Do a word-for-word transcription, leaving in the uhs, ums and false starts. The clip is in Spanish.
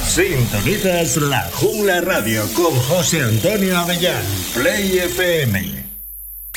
Sintonizas La Jungla Radio con José Antonio Avellán. Play F M.